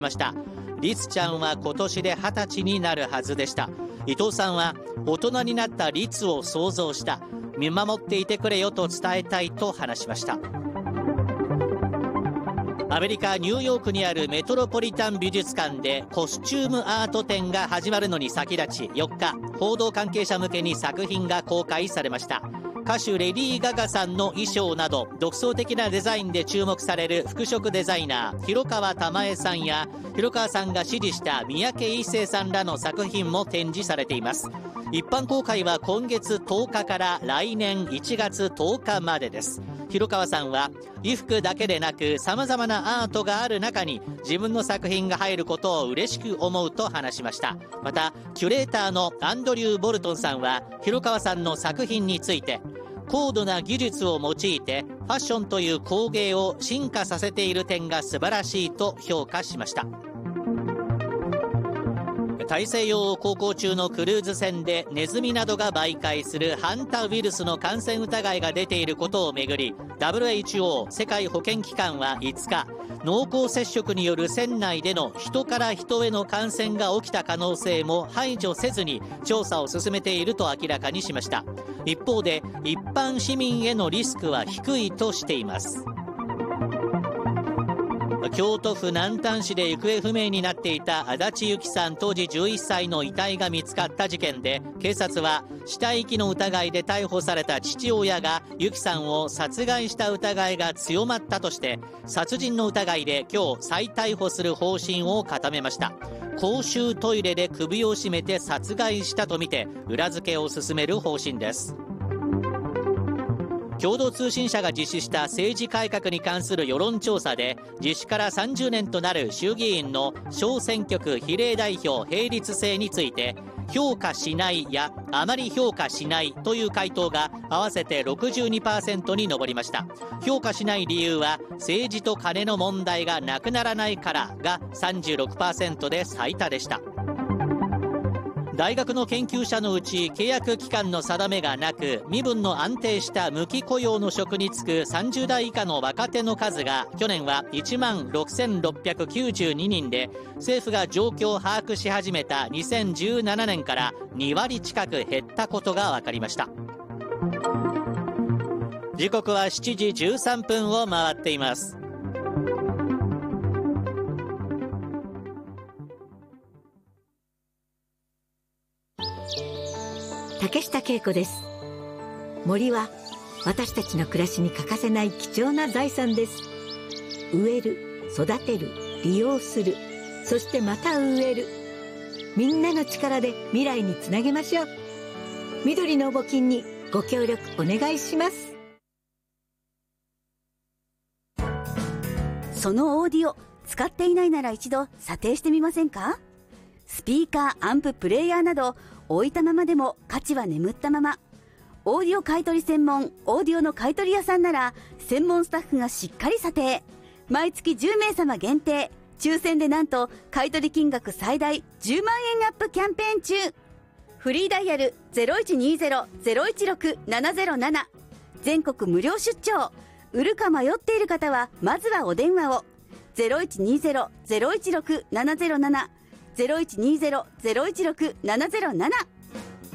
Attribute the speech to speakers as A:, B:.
A: ました。律ちゃんは今年で20歳になるはずでした。伊藤さんは、大人になった律を想像した、見守っていてくれよと伝えたいと話しました。アメリカ・ニューヨークにあるメトロポリタン美術館でコスチュームアート展が始まるのに先立ち、4日報道関係者向けに作品が公開されました。歌手レディー・ガガさんの衣装など独創的なデザインで注目される服飾デザイナー広川珠恵さんや、広川さんが指示した三宅一生さんらの作品も展示されています。一般公開は今月10日から来年1月10日までです。広川さんは、衣服だけでなく様々なアートがある中に自分の作品が入ることを嬉しく思うと話しました。またキュレーターのアンドリュー・ボルトンさんは、広川さんの作品について、高度な技術を用いてファッションという工芸を進化させている点が素晴らしいと評価しました。大西洋を航行中のクルーズ船でネズミなどが媒介するハンタウイルスの感染疑いが出ていることをめぐり、 WHO 世界保健機関は5日、濃厚接触による船内での人から人への感染が起きた可能性も排除せずに調査を進めていると明らかにしました。一方で一般市民へのリスクは低いとしています。京都府南丹市で行方不明になっていた足立由紀さん当時11歳の遺体が見つかった事件で、警察は死体遺棄の疑いで逮捕された父親が由紀さんを殺害した疑いが強まったとして、殺人の疑いで今日再逮捕する方針を固めました。公衆トイレで首を絞めて殺害したとみて裏付けを進める方針です。共同通信社が実施した政治改革に関する世論調査で、実施から30年となる衆議院の小選挙区比例代表並立制について、評価しないやあまり評価しないという回答が合わせて 62% に上りました。評価しない理由は政治と金の問題がなくならないからが 36% で最多でした。大学の研究者のうち契約期間の定めがなく、身分の安定した無期雇用の職に就く30代以下の若手の数が去年は1万6692人で、政府が状況を把握し始めた2017年から2割近く減ったことが分かりました。時刻は7時13分を回っています。
B: 竹下恵子です。森は私たちの暮らしに欠かせない貴重な財産です。植える、育てる、利用する、そしてまた植える。みんなの力で未来につなげましょう。緑の募金にご協力お願いします。
C: そのオーディオ使っていないなら一度査定してみませんか？スピーカー、アンプ、プレイヤーなど置いたままでも価値は眠ったまま。オーディオ買取専門オーディオの買取屋さんなら、専門スタッフがしっかり査定。毎月10名様限定、抽選でなんと買取金額最大10万円アップキャンペーン中。フリーダイヤル 0120-016-707、 全国無料出張。売るか迷っている方はまずはお電話を。 0120-016-707、 0120-016-707